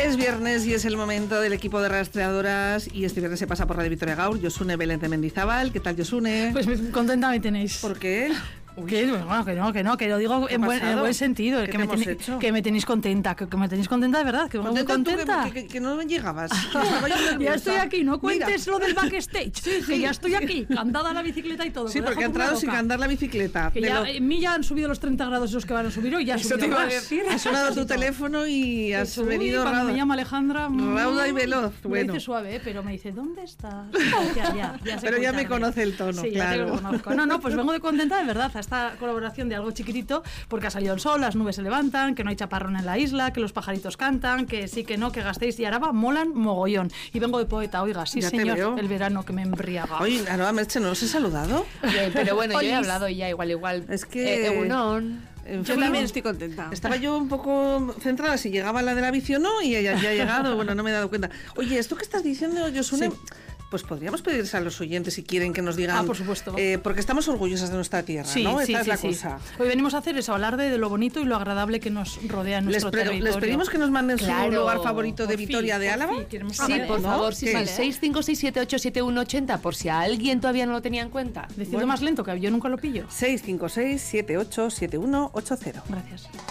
Es viernes y es el momento del equipo de rastreadoras y este viernes se pasa por Radio Victoria Gaur. Josune Belén de Mendizábal. ¿Qué tal, Josune? Pues contenta me tenéis. ¿Por qué? Que lo digo en buen sentido, que me tenéis contenta, que me tenéis contenta de verdad, que vengo muy contenta. Que no me llegabas. Ya estoy aquí, no cuentes lo del backstage, que ya estoy aquí, andada a la bicicleta y todo. Sí, porque ha entrado sin andar la bicicleta. Que ya, en mí ya han subido los 30 grados esos que van a subir hoy, ya eso te iba a decir. Has sonado tu teléfono y has venido cuando me llama Alejandra, rauda y veloz. Me dice suave, pero me dice, ¿dónde estás? Pero ya me conoce el tono, sí, claro. Ya te conozco. No, pues vengo de contenta de verdad. Esta colaboración de algo chiquitito, porque ha salido el sol, las nubes se levantan, que no hay chaparrón en la isla, que los pajaritos cantan, que sí, que no, que gastéis y Araba molan mogollón. Y vengo de poeta, oiga, sí, ya señor, el verano que me embriaga. Oye, Araba Merche, ¿no os he saludado? Pero bueno, yo he hablado ya, igual. Es que... yo también estoy contenta. Estaba yo un poco centrada si llegaba la de la bici o no, y ella ya ha llegado, bueno, no me he dado cuenta. Oye, esto que estás diciendo, Josune... Sí. Pues podríamos pedirles a los oyentes si quieren que nos digan. Por supuesto. Porque estamos orgullosas de nuestra tierra, ¿no? Esta es la cosa. Hoy venimos a hacer eso, hablar de lo bonito y lo agradable que nos rodea en nuestro territorio. Les pedimos que nos manden su lugar favorito de Vitoria de Álava. Sí, por favor, sí. 656787180, por si a alguien todavía no lo tenía en cuenta. Decidlo más lento, que yo nunca lo pillo. 656787180. Gracias.